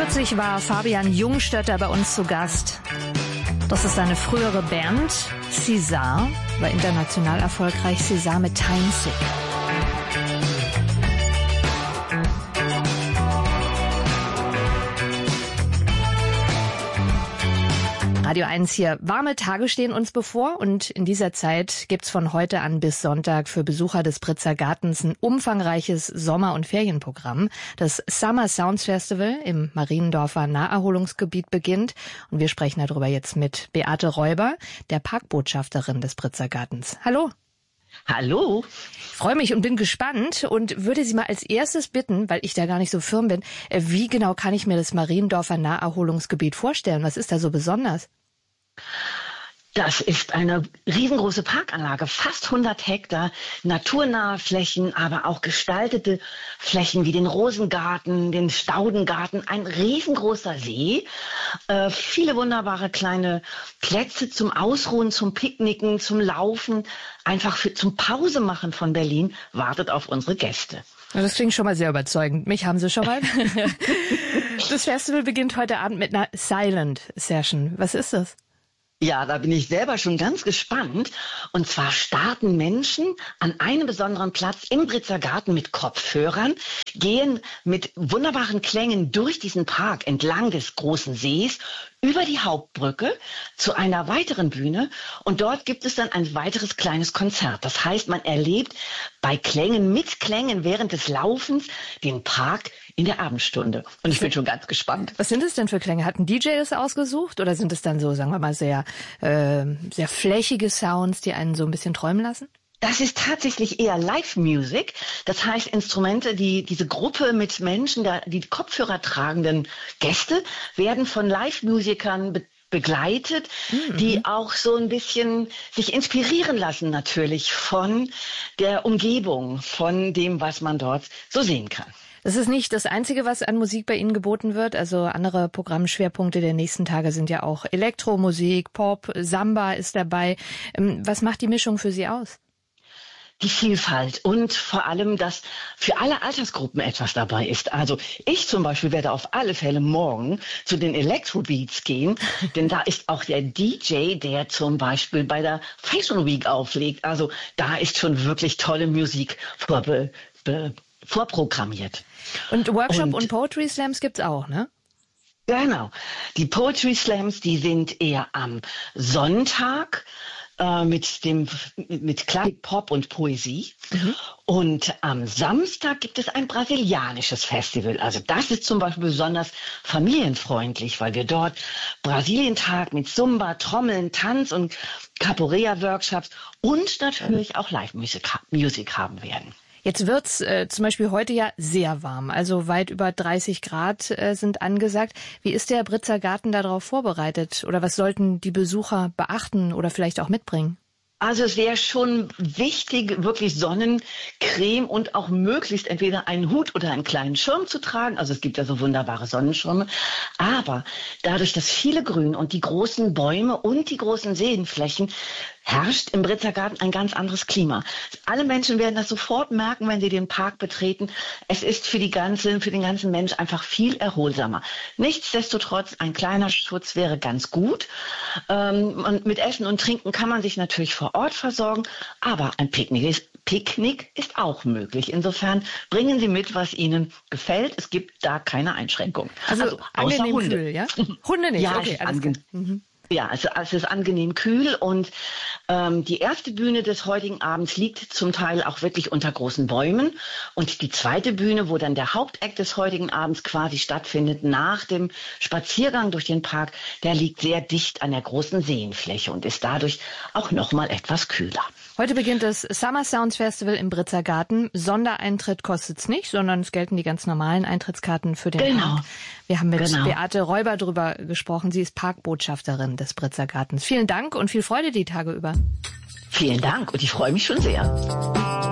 Kürzlich war Fabian Jungstötter bei uns zu Gast. Das ist seine frühere Band. César war international erfolgreich. César mit Time Sick. Radio 1 hier. Warme Tage stehen uns bevor und in dieser Zeit gibt's von heute an bis Sonntag für Besucher des Britzer Gartens ein umfangreiches Sommer- und Ferienprogramm. Das Summer Sounds Festival im Mariendorfer Naherholungsgebiet beginnt und wir sprechen darüber jetzt mit Beate Räuber, der Parkbotschafterin des Britzer Gartens. Hallo. Hallo. Ich freue mich und bin gespannt und würde Sie mal als erstes bitten, weil ich da gar nicht so firm bin, wie genau kann ich mir das Mariendorfer Naherholungsgebiet vorstellen? Was ist da so besonders? Das ist eine riesengroße Parkanlage, fast 100 Hektar, naturnahe Flächen, aber auch gestaltete Flächen wie den Rosengarten, den Staudengarten, ein riesengroßer See, viele wunderbare kleine Plätze zum Ausruhen, zum Picknicken, zum Laufen, einfach zum Pausemachen von Berlin, wartet auf unsere Gäste. Das klingt schon mal sehr überzeugend. Mich haben Sie schon mal. Das Festival beginnt heute Abend mit einer Silent Session. Was ist das? Ja, da bin ich selber schon ganz gespannt. Und zwar starten Menschen an einem besonderen Platz im Britzer Garten mit Kopfhörern, gehen mit wunderbaren Klängen durch diesen Park entlang des großen Sees, über die Hauptbrücke zu einer weiteren Bühne und dort gibt es dann ein weiteres kleines Konzert. Das heißt, man erlebt bei Klängen, mit Klängen während des Laufens den Park in der Abendstunde. Und ich bin schon ganz gespannt. Was sind es denn für Klänge? Hat ein DJ das ausgesucht oder sind es dann so, sagen wir mal, sehr flächige Sounds, die einen so ein bisschen träumen lassen? Das ist tatsächlich eher Live-Music. Das heißt Instrumente, diese Gruppe mit Menschen, die Kopfhörer tragenden Gäste, werden von Live-Musikern begleitet, die auch so ein bisschen sich inspirieren lassen natürlich von der Umgebung, von dem, was man dort so sehen kann. Das ist nicht das Einzige, was an Musik bei Ihnen geboten wird. Also andere Programmschwerpunkte der nächsten Tage sind ja auch Elektromusik, Pop, Samba ist dabei. Was macht die Mischung für Sie aus? Die Vielfalt und vor allem, dass für alle Altersgruppen etwas dabei ist. Also ich zum Beispiel werde auf alle Fälle morgen zu den Electrobeats gehen, denn da ist auch der DJ, der zum Beispiel bei der Fashion Week auflegt. Also da ist schon wirklich tolle Musik vorprogrammiert. Und Workshop und Poetry Slams gibt's auch, ne? Genau. Die Poetry Slams, die sind eher am Sonntag mit Klassik, Pop und Poesie. Und am Samstag gibt es ein brasilianisches Festival. Also das ist zum Beispiel besonders familienfreundlich, weil wir dort Brasilientag mit Zumba, Trommeln, Tanz und Capoeira-Workshops und natürlich auch Live-Musik haben werden. Jetzt wird's zum Beispiel heute ja sehr warm, also weit über 30 Grad sind angesagt. Wie ist der Britzer Garten darauf vorbereitet oder was sollten die Besucher beachten oder vielleicht auch mitbringen? Also es wäre schon wichtig, wirklich Sonnencreme und auch möglichst entweder einen Hut oder einen kleinen Schirm zu tragen. Also es gibt ja so wunderbare Sonnenschirme. Aber dadurch, dass viele Grün und die großen Bäume und die großen Seenflächen herrscht im Britzer Garten ein ganz anderes Klima. Alle Menschen werden das sofort merken, wenn sie den Park betreten. Es ist für den ganzen Mensch einfach viel erholsamer. Nichtsdestotrotz, ein kleiner Schutz wäre ganz gut. Und mit Essen und Trinken kann man sich natürlich vor Ort versorgen, aber ein Picknick ist auch möglich. Insofern bringen Sie mit, was Ihnen gefällt. Es gibt da keine Einschränkung. Also angenehm Hunde. Kühl, ja? Hunde nicht, ja, okay, alles klar. Ja, es ist angenehm kühl und die erste Bühne des heutigen Abends liegt zum Teil auch wirklich unter großen Bäumen und die zweite Bühne, wo dann der Hauptakt des heutigen Abends quasi stattfindet, nach dem Spaziergang durch den Park, der liegt sehr dicht an der großen Seenfläche und ist dadurch auch nochmal etwas kühler. Heute beginnt das Summer Sounds Festival im Britzer Garten. Sondereintritt kostet's nicht, sondern es gelten die ganz normalen Eintrittskarten für den Abend. Wir haben mit Beate Räuber drüber gesprochen. Sie ist Parkbotschafterin des Britzer Gartens. Vielen Dank und viel Freude die Tage über. Vielen Dank und ich freue mich schon sehr.